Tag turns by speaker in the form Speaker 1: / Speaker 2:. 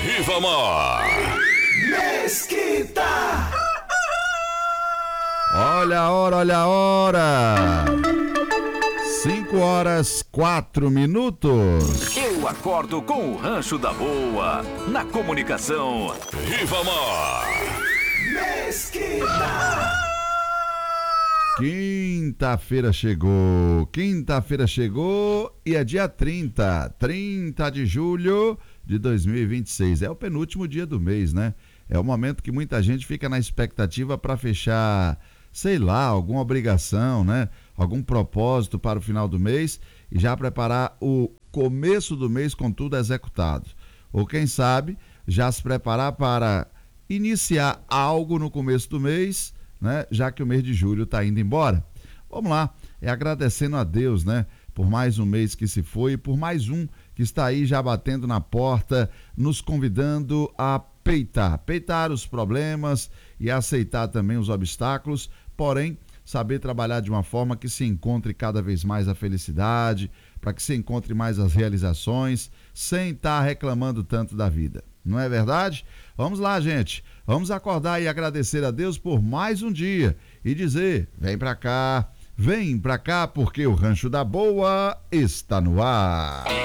Speaker 1: Ribamar.
Speaker 2: Mesquita.
Speaker 3: Olha a hora, olha a hora. 5h04.
Speaker 1: Eu acordo com o Rancho da Boa. Na comunicação, Ribamar.
Speaker 2: Mesquita.
Speaker 3: Quinta-feira chegou e é dia 30 de julho de 2026. É o penúltimo dia do mês, né? É o momento que muita gente fica na expectativa para fechar, sei lá, alguma obrigação, né? Algum propósito para o final do mês e já preparar o começo do mês com tudo executado. Ou quem sabe, já se preparar para iniciar algo no começo do mês, né? Já que o mês de julho está indo embora. Vamos lá, agradecendo a Deus, né? Por mais um mês que se foi e por mais um que está aí já batendo na porta, nos convidando a peitar os problemas e aceitar também os obstáculos, porém saber trabalhar de uma forma que se encontre cada vez mais a felicidade, para que se encontre mais as realizações, sem estar reclamando tanto da vida. Não é verdade? Vamos lá, gente. Vamos acordar e agradecer a Deus por mais um dia e dizer: vem pra cá, porque o Rancho da Boa está no ar.